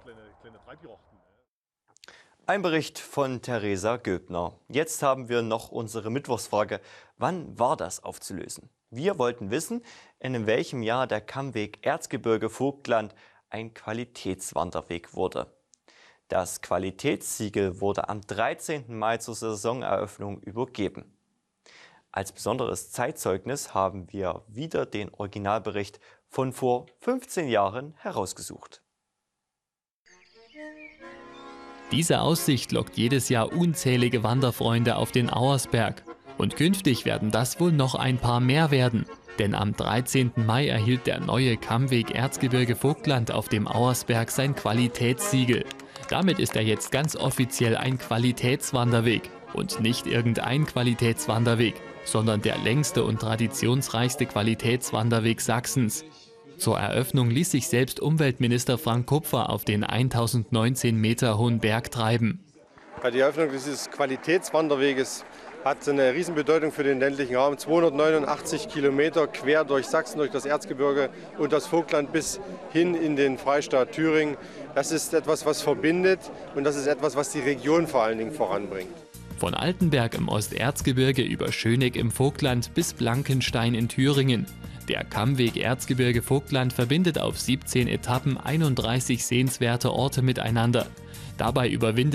Ein Bericht von Theresa Göbner. Jetzt haben wir noch unsere Mittwochsfrage. Wann war das aufzulösen? Wir wollten wissen, in welchem Jahr der Kammweg Erzgebirge-Vogtland ein Qualitätswanderweg wurde. Das Qualitätssiegel wurde am 13. Mai zur Saisoneröffnung übergeben. Als besonderes Zeitzeugnis haben wir wieder den Originalbericht von vor 15 Jahren herausgesucht. Diese Aussicht lockt jedes Jahr unzählige Wanderfreunde auf den Auersberg. Und künftig werden das wohl noch ein paar mehr werden. Denn am 13. Mai erhielt der neue Kammweg Erzgebirge-Vogtland auf dem Auersberg sein Qualitätssiegel. Damit ist er jetzt ganz offiziell ein Qualitätswanderweg. Und nicht irgendein Qualitätswanderweg, sondern der längste und traditionsreichste Qualitätswanderweg Sachsens. Zur Eröffnung ließ sich selbst Umweltminister Frank Kupfer auf den 1019 Meter hohen Berg treiben. Die Eröffnung dieses Qualitätswanderweges hat eine Riesenbedeutung für den ländlichen Raum. 289 Kilometer quer durch Sachsen, durch das Erzgebirge und das Vogtland bis hin in den Freistaat Thüringen. Das ist etwas, was verbindet, und das ist etwas, was die Region vor allen Dingen voranbringt. Von Altenberg im Osterzgebirge über Schöneck im Vogtland bis Blankenstein in Thüringen. Der Kammweg Erzgebirge-Vogtland verbindet auf 17 Etappen 31 sehenswerte Orte miteinander. Dabei überwindet